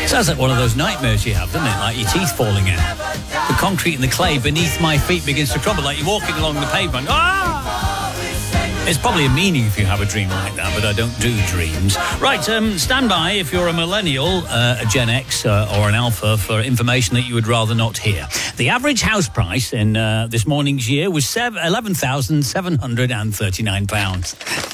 Sounds like one of those nightmares you have, doesn't it? Like your teeth falling out. The concrete and the clay beneath my feet begins to crumble, like you're walking along the pavement. It's probably a meaning if you have a dream like that, but I don't do dreams. Right, stand by if you're a millennial, a Gen X or an Alpha for information that you would rather not hear. The average house price in this morning's year was £11,739.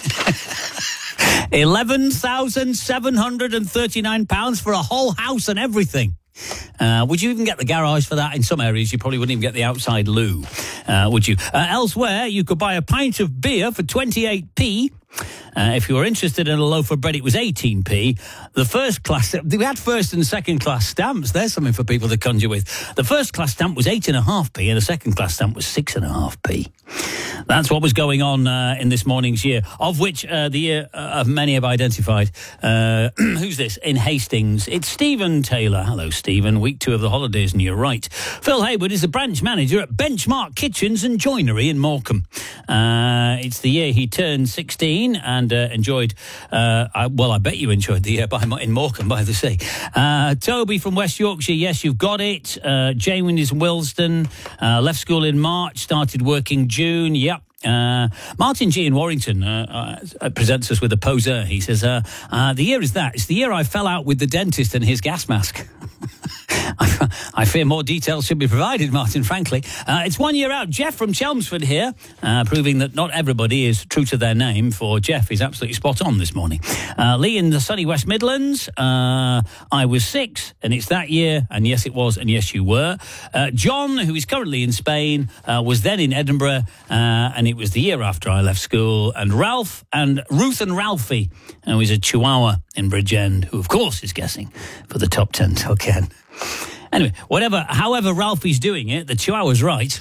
£11,739 for a whole house and everything. Would you even get the garage for that? In some areas, you probably wouldn't even get the outside loo, would you? Elsewhere, you could buy a pint of beer for 28p. If you were interested in a loaf of bread, it was 18p. The first class, we had first and second class stamps. There's something for people to conjure with. The first class stamp was 8.5p and the second class stamp was 6.5p. That's what was going on in this morning's year, of which the year of many have identified. Who's this? In Hastings. It's Stephen Taylor. Hello, Stephen. Week 2 of the holidays, and you're right. Phil Hayward is the branch manager at Benchmark Kitchens and Joinery in Morecambe. It's the year he turned 16 and enjoyed, I bet you enjoyed the year in Morecambe by the sea. Toby from West Yorkshire, yes, you've got it. Jamie is Willesden, left school in March, started working June, yep. Martin G. in Warrington presents us with a poser. He says, the year is that. It's the year I fell out with the dentist and his gas mask. I fear more details should be provided, Martin, frankly. It's 1 year out. Jeff from Chelmsford here, proving that not everybody is true to their name, for Jeff is absolutely spot on this morning. Lee in the sunny West Midlands. I was 6, and it's that year, and yes, it was, and yes, you were. John, who is currently in Spain, was then in Edinburgh, and it was the year after I left school. And Ruth and Ralphie, who is a Chihuahua in Bridgend, who, of course, is guessing for the top 10 till Ken. Anyway, however Ralphie's doing it, the Chihuahua's right.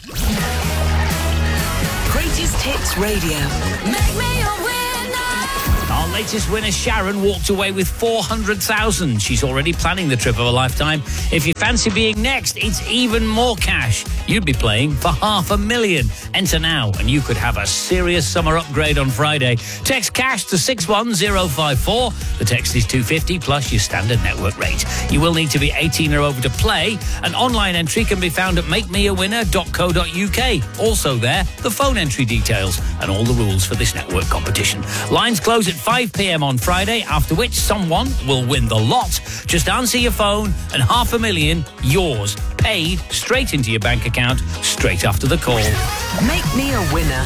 Greatest Hits Radio. Make me a winner. Our latest winner, Sharon, walked away with 400,000. She's already planning the trip of a lifetime. If you fancy being next, it's even more cash. You'd be playing for $500,000. Enter now, and you could have a serious summer upgrade on Friday. Text cash to 61054. The text is $2.50 plus your standard network rate. You will need to be 18 or over to play. An online entry can be found at makemeawinner.co.uk. Also there, the phone entry details and all the rules for this network competition. Lines close at 5 p.m. on Friday, after which someone will win the lot. Just answer your phone and $500,000 yours, paid straight into your bank account straight after the call. Make me a winner.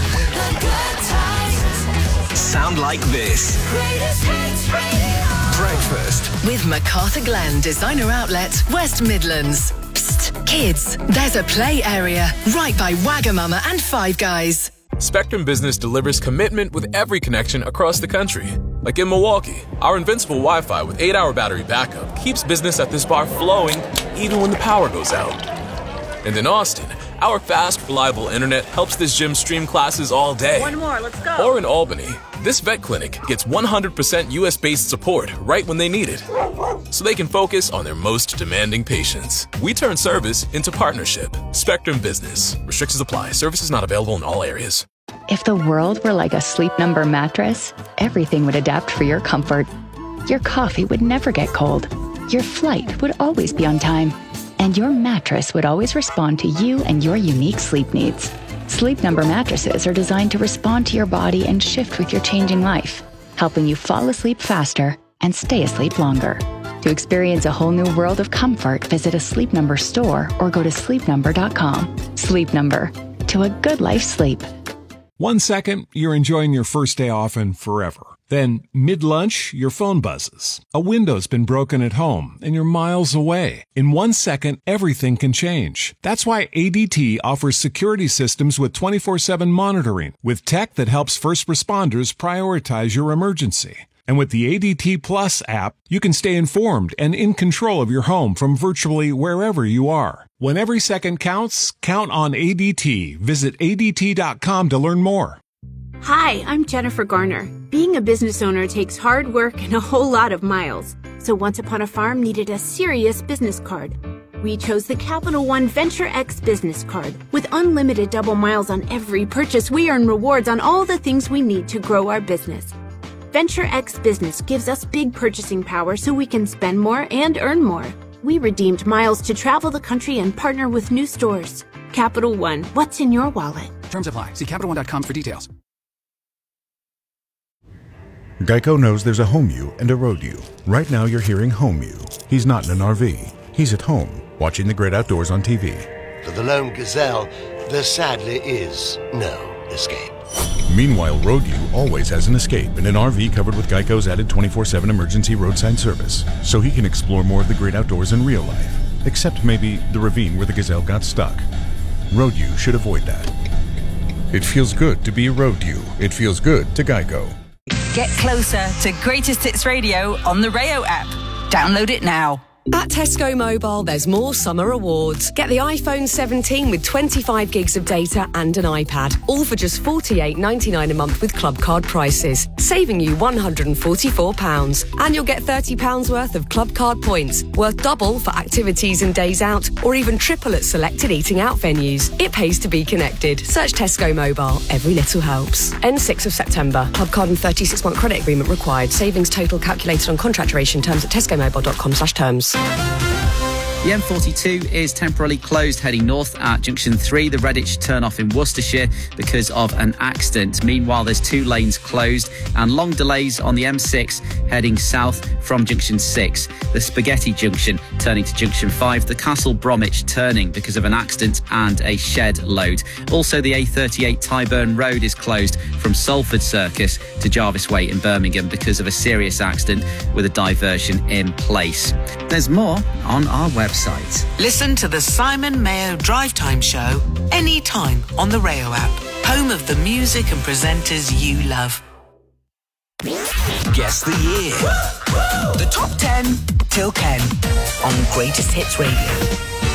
Sound like this. Breakfast With MacArthur Glen Designer Outlet, West Midlands. Psst, kids, there's a play area right by Wagamama and Five Guys. Spectrum Business delivers commitment with every connection across the country. Like in Milwaukee, our invincible Wi-Fi with 8-hour battery backup keeps business at this bar flowing even when the power goes out. And in Austin, our fast, reliable internet helps this gym stream classes all day. One more, let's go. Or in Albany, this vet clinic gets 100% US-based support right when they need it, so they can focus on their most demanding patients. We turn service into partnership. Spectrum Business. Restrictions apply. Services not available in all areas. If the world were like a Sleep Number mattress, everything would adapt for your comfort. Your coffee would never get cold. Your flight would always be on time. And your mattress would always respond to you and your unique sleep needs. Sleep Number mattresses are designed to respond to your body and shift with your changing life, helping you fall asleep faster and stay asleep longer. To experience a whole new world of comfort, visit a Sleep Number store or go to sleepnumber.com. Sleep Number. To a good life's sleep. 1 second, you're enjoying your first day off and forever. Then, mid-lunch, your phone buzzes. A window's been broken at home, and you're miles away. In 1 second, everything can change. That's why ADT offers security systems with 24/7 monitoring, with tech that helps first responders prioritize your emergency. And with the ADT Plus app, you can stay informed and in control of your home from virtually wherever you are. When every second counts, count on ADT. Visit ADT.com to learn more. Hi, I'm Jennifer Garner. Being a business owner takes hard work and a whole lot of miles. So Once Upon a Farm needed a serious business card. We chose the Capital One Venture X business card. With unlimited double miles on every purchase, we earn rewards on all the things we need to grow our business. Venture X Business gives us big purchasing power so we can spend more and earn more. We redeemed miles to travel the country and partner with new stores. Capital One, what's in your wallet? Terms apply. See CapitalOne.com for details. Geico knows there's a home you and a road you. Right now you're hearing home you. He's not in an RV. He's at home, watching the great outdoors on TV. For the lone gazelle, there sadly is no escape. Meanwhile, road you always has an escape in an RV covered with Geico's added 24/7 emergency roadside service, so he can explore more of the great outdoors in real life. Except maybe the ravine where the gazelle got stuck. Road you should avoid that. It feels good to be a road you. It feels good to Geico. Get closer to Greatest Hits Radio on the Rayo app. Download it now. At Tesco Mobile, there's more summer awards. Get the iPhone 17 with 25 gigs of data and an iPad, all for just $48.99 a month with Club Card prices, saving you £144. And you'll get £30 worth of Club Card points, worth double for activities and days out, or even triple at selected eating out venues. It pays to be connected. Search Tesco Mobile. Every little helps. End 6th of September. Club Card and 36-month credit agreement required. Savings total calculated on contract duration. Terms at tescomobile.com/terms. The M42 is temporarily closed heading north at Junction 3, the Redditch turn-off in Worcestershire, because of an accident. Meanwhile, there's 2 lanes closed and long delays on the M6 heading south from Junction 6. The Spaghetti Junction turning to Junction 5, the Castle Bromwich turning because of an accident and a shed load. Also, the A38 Tyburn Road is closed from Salford Circus to Jarvis Way in Birmingham because of a serious accident with a diversion in place. There's more on our website. Listen to the Simon Mayo Drive Time Show anytime on the Rayo app, home of the music and presenters you love. Guess the year. The top 10 till 10 on Greatest Hits Radio.